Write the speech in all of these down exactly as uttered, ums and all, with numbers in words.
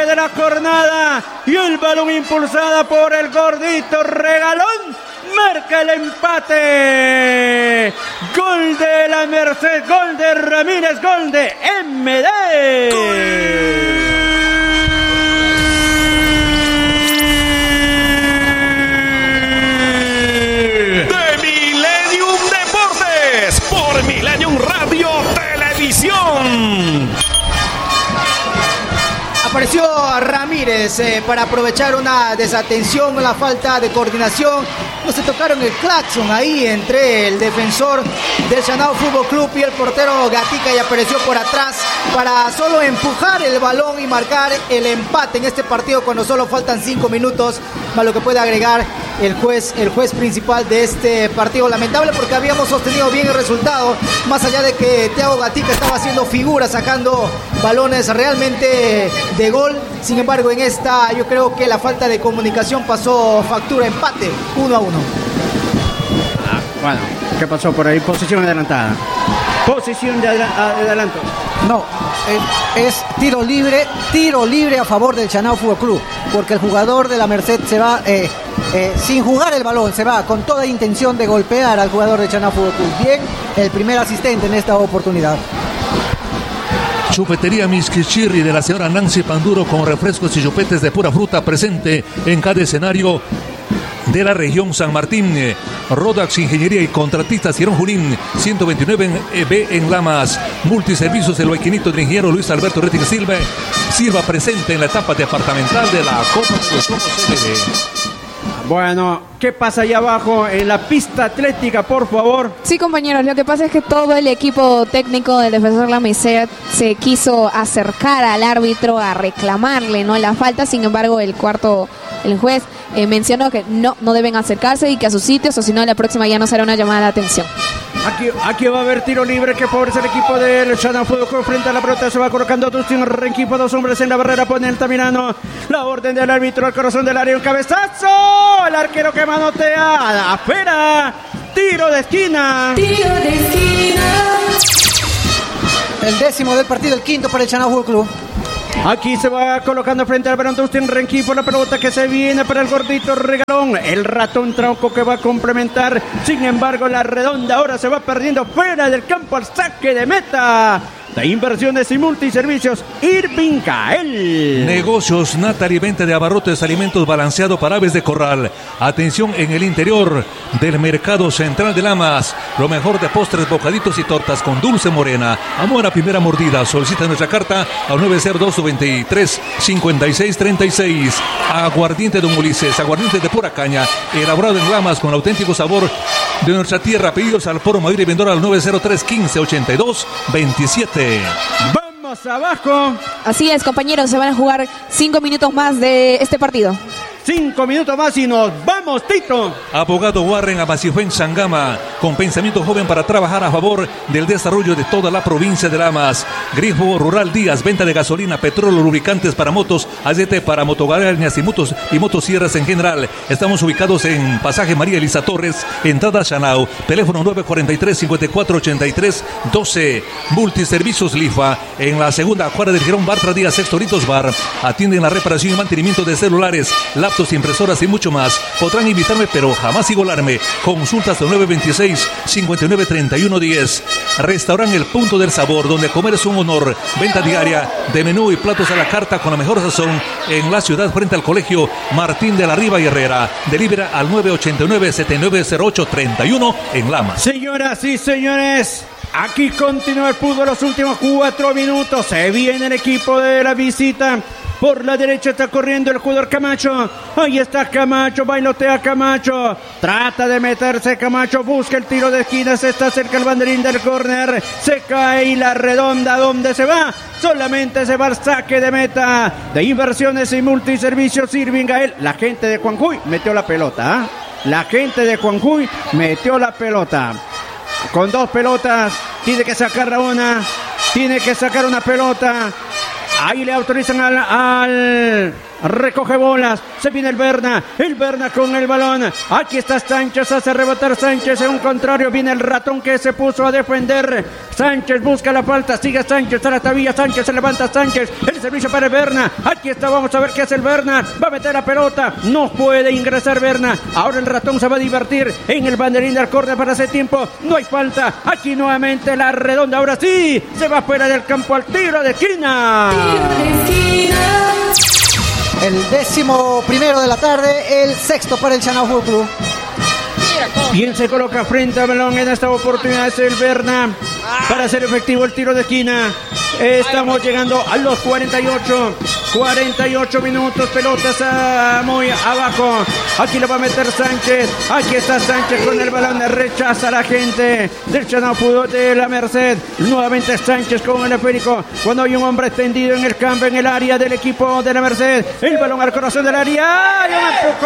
de la jornada. Y el balón impulsada por el gordito Regalón marca el empate. Gol de la Merced, gol de Ramírez, gol de M D. ¡Gol! Por Millennium Radio Televisión. Apareció Ramírez eh, para aprovechar una desatención, la falta de coordinación. No se tocaron el claxon ahí entre el defensor del Chanao Fútbol Club y el portero Gatica, y apareció por atrás para solo empujar el balón y marcar el empate en este partido cuando solo faltan cinco minutos, más lo que puede agregar el juez, el juez principal de este partido. Lamentable porque habíamos sostenido bien el resultado, más allá de que Thiago Gatica estaba haciendo figuras, sacando balones realmente de gol. Sin embargo, en esta yo creo que la falta de comunicación pasó factura, empate uno a uno. Ah, bueno, ¿qué pasó por ahí? Posición adelantada. Posición de adelanto. No, eh, es tiro libre, tiro libre a favor del Chanao Fútbol Club, porque el jugador de la Merced se va eh, eh, sin jugar el balón, se va con toda intención de golpear al jugador de Chanao Fútbol Club. Bien, el primer asistente en esta oportunidad. Chupetería Misquichirri de la señora Nancy Panduro, con refrescos y chupetes de pura fruta, presente en cada escenario de la región San Martín. Rodax Ingeniería y Contratistas Girón Junín, ciento veintinueve B en Lamas. Multiservicios El Huayquinito del ingeniero Luis Alberto Rettig Silva. Silva presente en la etapa departamental de la Copa de Somos C B D. Bueno, ¿qué pasa allá abajo en la pista atlética, por favor? Sí, compañeros, lo que pasa es que todo el equipo técnico del defensor La Merced se quiso acercar al árbitro a reclamarle, ¿no?, la falta. Sin embargo, el cuarto, el juez eh, mencionó que no, no deben acercarse y que a sus sitios, o si no, la próxima ya no será una llamada de atención. Aquí, aquí va a haber tiro libre que favorece el equipo del Chanao Fútbol Club. Frente a la pelota se va colocando Dustin Renquipo, dos hombres en la barrera, pone el Tamirano. La orden del árbitro al corazón del área, un cabezazo. El arquero que manotea afuera. Tiro de esquina. Tiro de esquina. El décimo del partido, el quinto para el Chanao Fútbol Club. Aquí se va colocando frente al balón Dustin Renquipo, la pelota que se viene para el gordito Regalón. El ratón Trauco que va a complementar. Sin embargo, la redonda ahora se va perdiendo fuera del campo al saque de meta de Inversiones y Multiservicios Irving Cael. Negocios Natari, venta de abarrotes, alimentos balanceados para aves de corral. Atención en el interior del mercado central de Lamas. Lo mejor de postres, bocaditos y tortas con dulce morena. Amor a primera mordida. Solicita nuestra carta al nueve cero dos veintitrés cincuenta y seis treinta y seis. Aguardiente Don Ulises, aguardiente de pura caña, elaborado en Lamas con auténtico sabor de nuestra tierra. Pedidos al Foro Mayor y Vendedor al nueve cero tres quince ochenta y dos veintisiete. Vamos abajo. Así es, compañeros, se van a jugar cinco minutos más de este partido. Cinco minutos más y nos vamos, Tito. Abogado Warren Abasifuen Sangama, con pensamiento joven para trabajar a favor del desarrollo de toda la provincia de Lamas. Grifo Rural Díaz, venta de gasolina, petróleo, lubricantes para motos, aceite para motogalerias y motos y motosierras en general. Estamos ubicados en Pasaje María Elisa Torres, entrada Chanao, teléfono nueve cuatro tres cincuenta y cuatro ochenta y tres doce. Multiservicios Lifa, en la segunda cuadra del Girón Bartra Díaz, Sextoritos Bar. Atienden la reparación y mantenimiento de celulares, laptops, impresoras y mucho más. Podrán invitarme, pero jamás igualarme. Consultas al nueve veintiséis cincuenta y nueve treinta y uno diez. Restaurante El Punto del Sabor, donde comer es un honor. Venta diaria de menú y platos a la carta con la mejor sazón en la ciudad, frente al colegio Martín de la Riva y Herrera. Delibera al nueve ochenta y nueve setenta y nueve cero ocho treinta y uno en Lamas. Señoras y señores, aquí continúa el fútbol, los últimos cuatro minutos. Se viene el equipo de la visita. Por la derecha está corriendo el jugador Camacho. Ahí está Camacho, bailotea Camacho. Trata de meterse Camacho, busca el tiro de esquina. Se está cerca el banderín del córner. Se cae y la redonda, ¿dónde se va? Solamente se va al saque de meta de Inversiones y Multiservicios Irving Gael. La gente de Juanjuy metió la pelota. ¿eh? La gente de Juanjuy metió la pelota. Con dos pelotas, tiene que sacar una. Tiene que sacar una pelota. Ahí le autorizan al, al recoge bolas. Se viene el Berna. El Berna con el balón. Aquí está Sánchez. Hace rebotar Sánchez. En un contrario viene el ratón que se puso a defender. Sánchez busca la falta, sigue Sánchez a la tabilla, Sánchez se levanta Sánchez, el servicio para el Berna, aquí está, vamos a ver qué hace el Berna, va a meter la pelota, no puede ingresar Berna, ahora el ratón se va a divertir en el banderín del córner para hacer tiempo, no hay falta, aquí nuevamente la redonda, ahora sí, se va fuera del campo al tiro de esquina. El décimo primero de la tarde, el sexto para el Chanao Fútbol Club. Bien se coloca frente al balón en esta oportunidad es el Berna para hacer efectivo el tiro de esquina. Estamos llegando a los cuarenta y ocho, cuarenta y ocho minutos, pelotas a, muy abajo. Aquí lo va a meter Sánchez. Aquí está Sánchez con el balón, rechaza a la gente del Chanao Fútbol de la Merced. Nuevamente Sánchez con el esférico. Cuando hay un hombre extendido en el campo, en el área del equipo de la Merced. El balón al corazón del área. ¡Ay, un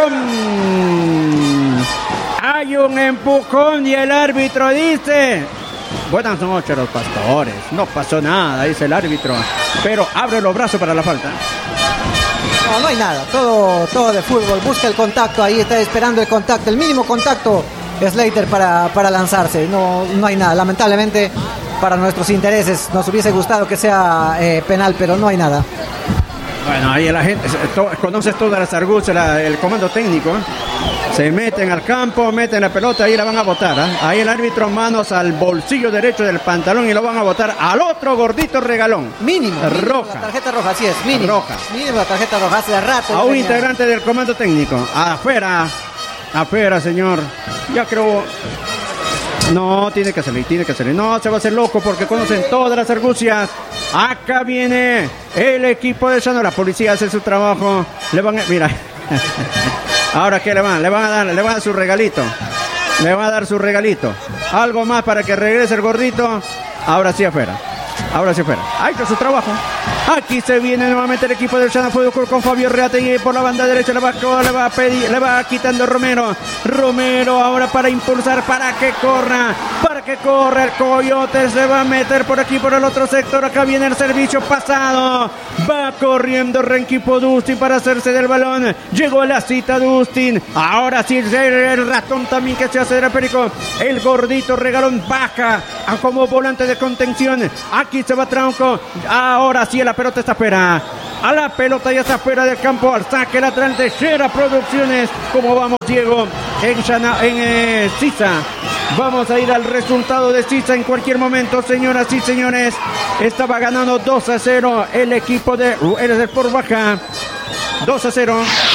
empujón! Hay un empujón y el árbitro dice: buenas noches, los pastores. No pasó nada, dice el árbitro. Pero abre los brazos para la falta. No, no hay nada. Todo, todo de fútbol. Busca el contacto. Ahí está esperando el contacto. El mínimo contacto Slater para, para lanzarse. No, no hay nada. Lamentablemente, para nuestros intereses, nos hubiese gustado que sea eh, penal, pero no hay nada. Bueno, ahí la gente to, conoces todas las argucias, la, el comando técnico. Se meten al campo, meten la pelota, ahí la van a botar. ¿eh? Ahí el árbitro, manos al bolsillo derecho del pantalón y lo van a botar al otro gordito regalón. Mínimo. Roja. Mínimo la tarjeta roja, así es. Mínimo. Roja. Mínimo la tarjeta roja, hace rato. A un venía. integrante del comando técnico. Afuera. Afuera, señor. Ya creo. No, tiene que salir, tiene que salir. No, se va a hacer loco porque conocen todas las argucias. Acá viene el equipo de Llano. La policía hace su trabajo. Le van a... Mira. Ahora, ¿qué le van? Le van a dar, le van a dar su regalito. Le van a dar su regalito. Algo más para que regrese el gordito. Ahora sí afuera. Ahora sí afuera. Ahí está su trabajo. Aquí se viene nuevamente el equipo del Llano Fútbol Club con Fabio Reategui por la banda derecha. Le va, le va a pedir, le va quitando Romero. Romero ahora para impulsar, para que corra, para que corra el Coyote. Se va a meter por aquí, por el otro sector. Acá viene el servicio pasado. Va corriendo Renquipo Dustin para hacerse del balón. Llegó la cita Dustin. Ahora sí el, el ratón también que se hace del perico. El gordito regalón baja a como volante de contención. Aquí se va Trauco. Ahora sí la pelota está fuera. A la pelota ya está fuera del campo. Al saque lateral de Shera Producciones. ¿Cómo vamos, Diego? En, Shana, en eh, Sisa. Vamos a ir al resultado de Sisa en cualquier momento, señoras y señores. Estaba ganando dos a cero el equipo de el Sport Baja. dos a cero.